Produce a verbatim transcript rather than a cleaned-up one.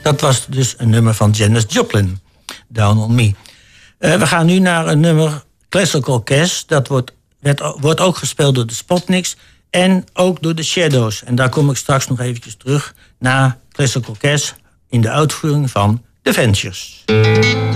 Dat was dus een nummer van Janis Joplin, Down on Me. Uh, we gaan nu naar een nummer, Classical Cash. Dat wordt, werd, wordt ook gespeeld door de Spotniks en ook door de Shadows. En daar kom ik straks nog eventjes terug naar Classical Cash in de uitvoering van The Ventures.